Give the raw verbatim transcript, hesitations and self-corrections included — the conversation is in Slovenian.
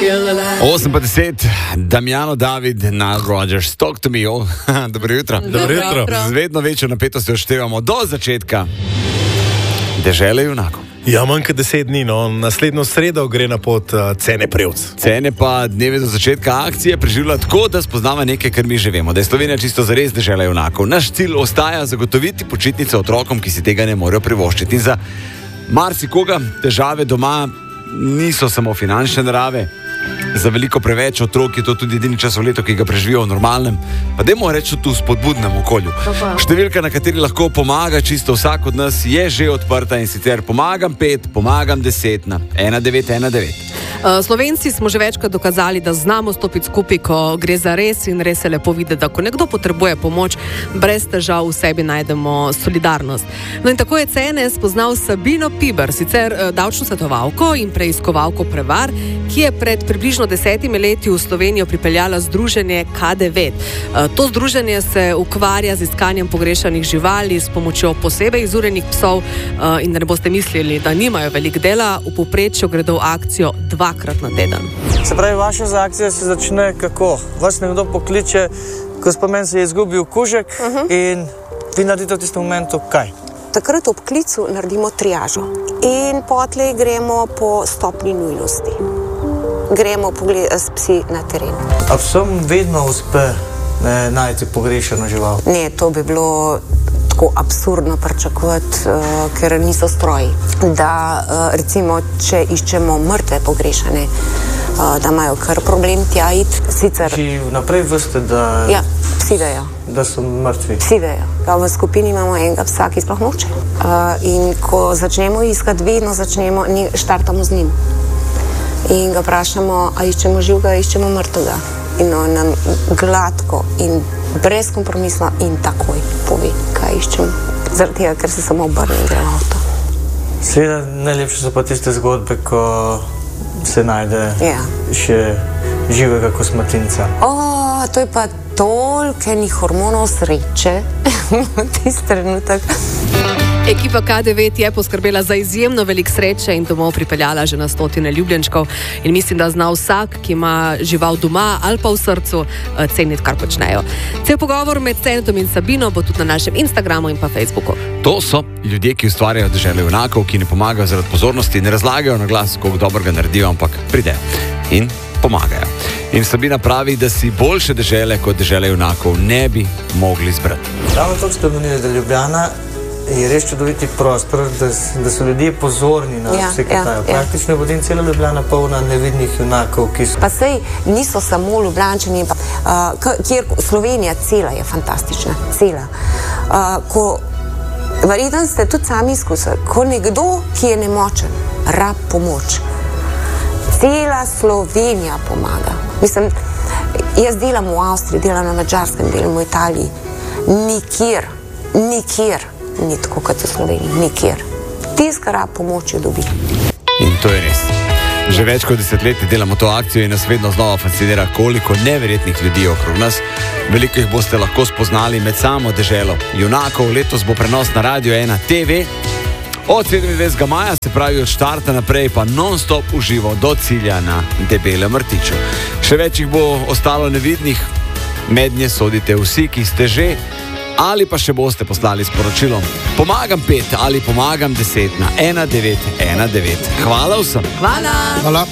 osem pa deset, Damjano David, Nile Rodgers, Talk to me, oh. Dobro jutro. Dobro jutro. Z vedno večjo napetostjo odštevamo do začetka Dežele junakov. Ja, manj kot deset dni, no. Naslednjo sredo gre na pot uh, Cene Prevc. Cene pa dneve do začetka akcije preživlja tako, da spoznava nekaj, kar mi že vemo, da je Slovenija čisto zares dežela junakov. Naš cilj ostaja zagotoviti počitnice otrokom, ki si tega ne morejo privoščiti. In za marsikoga težave doma niso samo finančne narave. Za veliko preveč otrok je to tudi edini čas v letu, ki ga preživijo v normalnem, pa dajmo reči tu spodbudnem okolju. Številka, na kateri lahko pomaga čisto vsak od nas, je že odprta in sicer pomagam pet, pomagam deset na ena devet ena devet. Slovenci smo že večkrat dokazali, da znamo stopiti skupaj, ko gre za res, in res je lepo videti, da ko nekdo potrebuje pomoč, brez težav v sebi najdemo solidarnost. No in tako je Cene spoznal Sabino Piber, sicer davčno svetovalko in preiskovalko prevar, ki je pred približno desetimi leti v Slovenijo pripeljala združenje K devet. To združenje se ukvarja z iskanjem pogrešanih živali s pomočjo posebej izurenih psov in da ne boste mislili, da nimajo veliko dela, v povprečju gredo v akcijo dvakrat na teden. Se pravi, vaša akcija se začne kako? Vas nekdo pokliče, ko spomen se je izgubil kužek uh-huh. in vi naredite v tistem momentu kaj? Takrat ob klicu naredimo triažo in potlej gremo po stopni nujnosti. Gremo pogledati s psi na teren. A vsem vedno uspe ne, najti pogrešano žival? Ne, to bi bilo tako absurdno pričakovati, uh, ker niso stroji. Da uh, recimo, če iščemo mrtve pogrešane, uh, da imajo kar problem tja iti. Sicer... Či naprej veste, da... Ja, psi vejo. Da so mrtvi? Psi vejo. Ja, v skupini imamo enega psa, ki sploh noče. Uh, in ko začnemo iskati, vedno začnemo, štartamo z njim. In ga vprašamo, a iščemo živega, a iščemo mrtvega. In on nam gladko in brezkompromisno in takoj pove, kaj iščemo. Zaradi tega, ker se samo obrne in gre v avto. Seveda, najlepše so pa tiste zgodbe, ko se najde ja. še živega kosmatinca. O, to je pa toliko enih hormonov sreče v tisti trenutek. Ekipa K devet je poskrbela za izjemno velik sreče in domov pripeljala že na stotine ljubljenčkov. In mislim, da zna vsak, ki ima žival doma ali pa v srcu, ceniti, kar počnejo. Cel pogovor med Cenetom in Sabino bo tudi na našem Instagramu in pa Facebooku. To so ljudje, ki ustvarjajo dežele junakov, ki ne pomagajo zaradi pozornosti, ne razlagajo na glas, koliko dobrega naredijo, ampak pridejo in pomagajo. In Sabina pravi, da si boljše dežele kot dežele junakov ne bi mogli zbrati. Ravno to ste omenili, da Ljubljana je res čudoviti prostor, da, da so ljudje pozorni na ja, vse, kaj tajo. Ja, Praktično je ja. potem cela Ljubljana polna nevidnih junakov, ki so... Pa sej niso samo Ljubljančani, pa, uh, kjer Slovenija cela je fantastična, cela. Uh, ko, verjetno ste tudi sami izkusili, ko nekdo, ki je nemočen, rab pomoč, cela Slovenija pomaga. Mislim, jaz delam v Avstriji, delam na Madžarskem, delam v Italiji. Nikjer, nikjer ni tako kot v Sloveniji, nikjer. Tiskara pomoč jo dobi. In to je res. Že več kot desetletje delamo to akcijo in nas vedno znova fascinira, koliko neverjetnih ljudi je okrog nas. Veliko jih boste lahko spoznali med samo deželo junakov. Letos bo prenos na Radio ena T V. Od sedemindvajsetega maja, se pravi od štarta naprej, pa non-stop uživo do cilja na Debelem rtiču. Še več jih bo ostalo nevidnih. Mednje sodite vsi, ki ste že ali pa še boste poslali sporočilom pomagam pet ali pomagam deset na ena devet ena devet. Hvala vsem. Hvala. Hvala.